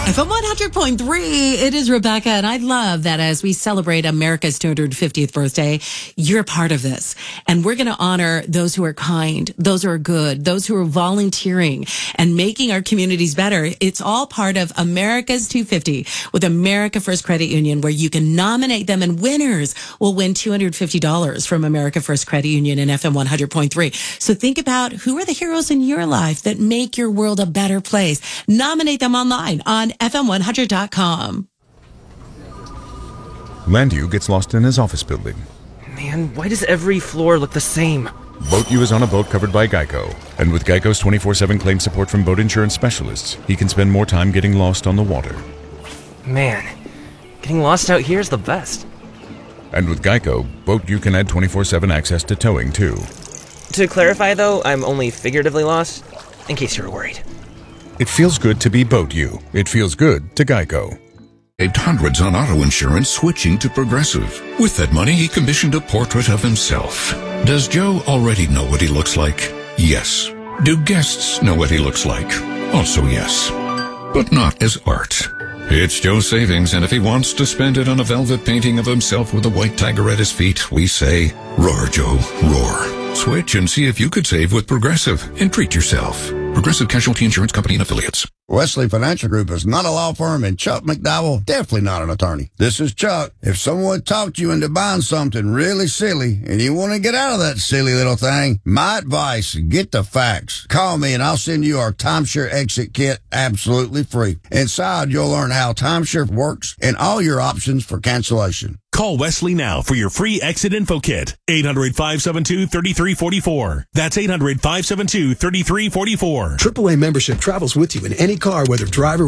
FM 100.3, it is Rebecca, and I love that as we celebrate America's 250th birthday, you're part of this. And we're going to honor those who are kind, those who are good, those who are volunteering and making our communities better. It's all part of America's 250 with America First Credit Union, where you can nominate them, and winners will win $250 from America First Credit Union and FM 100.3. So think about who are the heroes in your life that make your world a better place. Nominate them online on FM100.com. Landu gets lost in his office building. Man, why does every floor look the same? Boat U is on a boat covered by Geico. And with Geico's 24/7 claim support from boat insurance specialists, he can spend more time getting lost on the water. Man, getting lost out here is the best. And with Geico, Boat U can add 24/7 access to towing, too. To clarify, though, I'm only figuratively lost, in case you were worried. It feels good to be Boat U. It feels good to Geico. Saved hundreds on auto insurance switching to Progressive. With that money, he commissioned a portrait of himself. Does Joe already know what he looks like? Yes. Do guests know what he looks like? Also yes. But not as art. It's Joe's savings, and if he wants to spend it on a velvet painting of himself with a white tiger at his feet, we say, roar, Joe, roar. Switch and see if you could save with Progressive and treat yourself. Progressive Casualty Insurance Company and Affiliates. Wesley Financial Group is not a law firm, and Chuck McDowell definitely not an attorney. This is Chuck. If someone talked you into buying something really silly and you want to get out of that silly little thing, my advice, get the facts. Call me and I'll send you our timeshare exit kit absolutely free. Inside, you'll learn how timeshare works and all your options for cancellation. Call Wesley now for your free exit info kit. 800-572-3344. That's 800-572-3344. AAA membership travels with you in any car, whether driver